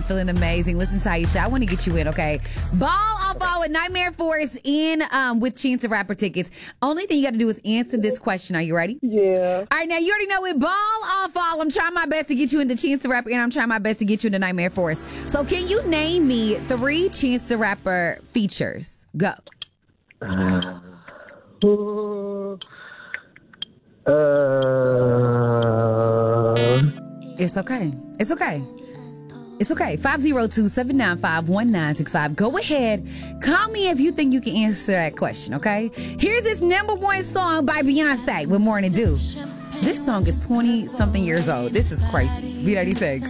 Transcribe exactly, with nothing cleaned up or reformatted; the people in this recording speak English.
I'm feeling amazing. Listen, Taisha, I want to get you in, okay? Ball off ball with Nightmare Force in um, with Chance the Rapper tickets. Only thing you got to do is answer this question. Are you ready? Yeah. All right, now you already know it. Ball off ball. I'm trying my best to get you into Chance the Rapper, and I'm trying my best to get you into Nightmare Force. So can you name me three Chance the Rapper features? Go. Uh, uh, it's okay. It's okay. It's okay. five oh two, seven nine five, one nine six five. Go ahead. Call me if you think you can answer that question, okay? Here's this number one song by Beyonce with More to Do. This song is twenty-something years old. This is crazy. V ninety-six.